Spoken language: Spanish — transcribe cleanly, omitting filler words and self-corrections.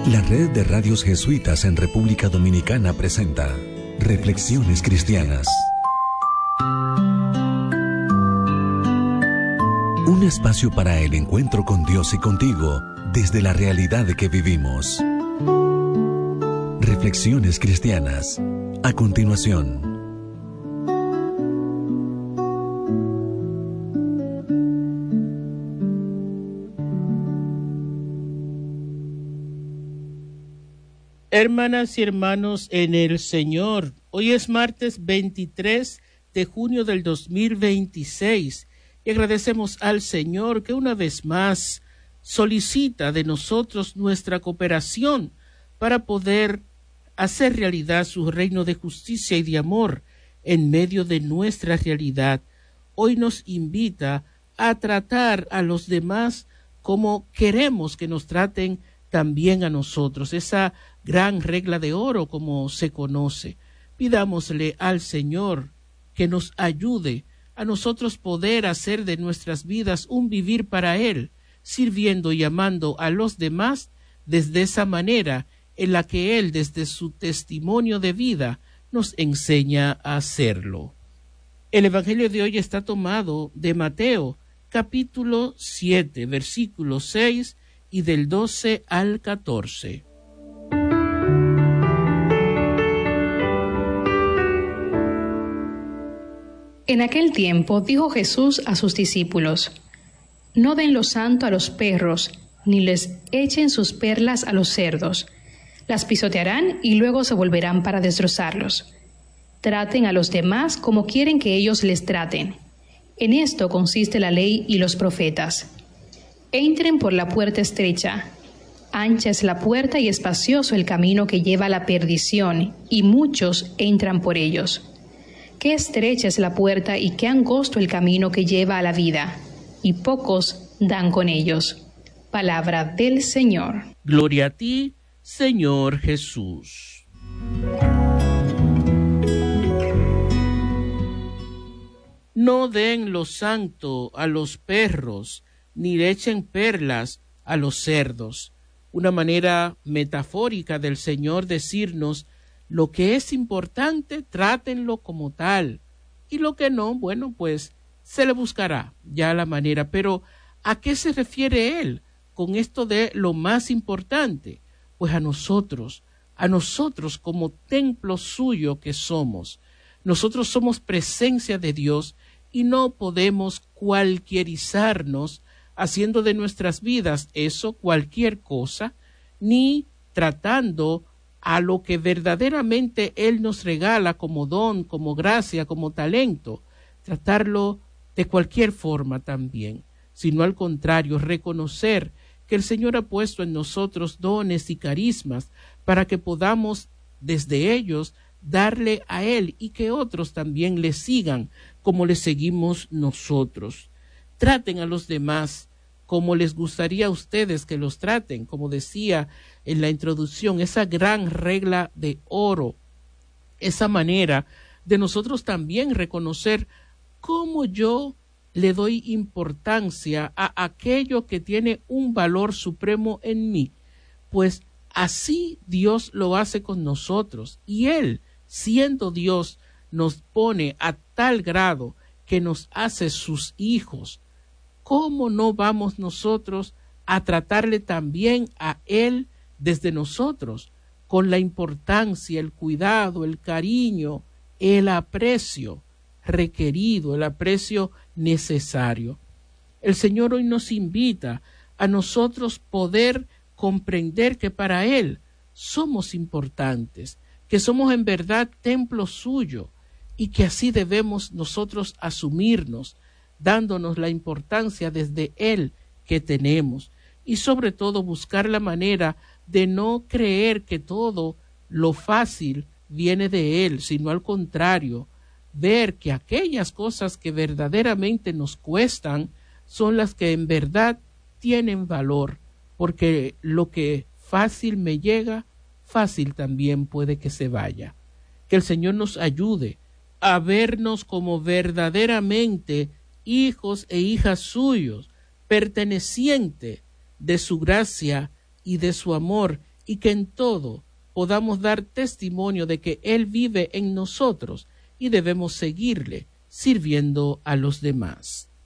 La Red de Radios Jesuitas en República Dominicana presenta Reflexiones Cristianas. Un espacio para el encuentro con Dios y contigo desde la realidad que vivimos. Reflexiones Cristianas. A continuación. Hermanas y hermanos en el Señor, hoy es martes 23 de junio del 2026 y agradecemos al Señor que una vez más solicita de nosotros nuestra cooperación para poder hacer realidad su reino de justicia y de amor en medio de nuestra realidad. Hoy nos invita a tratar a los demás como queremos que nos traten también a nosotros, esa gran regla de oro como se conoce. Pidámosle al Señor que nos ayude a nosotros poder hacer de nuestras vidas un vivir para Él, sirviendo y amando a los demás desde esa manera en la que Él, desde su testimonio de vida, nos enseña a hacerlo. El Evangelio de hoy está tomado de Mateo, capítulo 7, versículo 6, y del 12 al 14. En aquel tiempo dijo Jesús a sus discípulos: No den lo santo a los perros, ni les echen sus perlas a los cerdos. Las pisotearán y luego se volverán para destrozarlos. Traten a los demás como quieren que ellos les traten. En esto consiste la ley y los profetas. Entren por la puerta estrecha. Ancha es la puerta y espacioso el camino que lleva a la perdición, y muchos entran por ellos. Qué estrecha es la puerta y qué angosto el camino que lleva a la vida, y pocos dan con ellos. Palabra del Señor. Gloria a ti, Señor Jesús. No den lo santo a los perros, ni le echen perlas a los cerdos. Una manera metafórica del Señor decirnos: lo que es importante, trátenlo como tal, y lo que no, bueno, pues se le buscará ya la manera. Pero ¿a qué se refiere Él con esto de lo más importante? Pues a nosotros como templo suyo que somos. Nosotros somos presencia de Dios y no podemos cualquierizarnos haciendo de nuestras vidas eso, cualquier cosa, ni tratando a lo que verdaderamente Él nos regala como don, como gracia, como talento, tratarlo de cualquier forma también, sino al contrario, reconocer que el Señor ha puesto en nosotros dones y carismas para que podamos desde ellos darle a Él y que otros también le sigan como le seguimos nosotros. Traten a los demás como les gustaría a ustedes que los traten, como decía en la introducción, esa gran regla de oro, esa manera de nosotros también reconocer cómo yo le doy importancia a aquello que tiene un valor supremo en mí, pues así Dios lo hace con nosotros, y Él, siendo Dios, nos pone a tal grado que nos hace sus hijos. ¿Cómo no vamos nosotros a tratarle también a Él desde nosotros, con la importancia, el cuidado, el cariño, el aprecio requerido, el aprecio necesario? El Señor hoy nos invita a nosotros poder comprender que para Él somos importantes, que somos en verdad templo suyo y que así debemos nosotros asumirnos, dándonos la importancia desde Él que tenemos, y sobre todo buscar la manera de no creer que todo lo fácil viene de Él, sino al contrario, ver que aquellas cosas que verdaderamente nos cuestan son las que en verdad tienen valor, porque lo que fácil me llega, fácil también puede que se vaya. Que el Señor nos ayude a vernos como verdaderamente hijos e hijas suyos, perteneciente de su gracia y de su amor, y que en todo podamos dar testimonio de que Él vive en nosotros y debemos seguirle, sirviendo a los demás.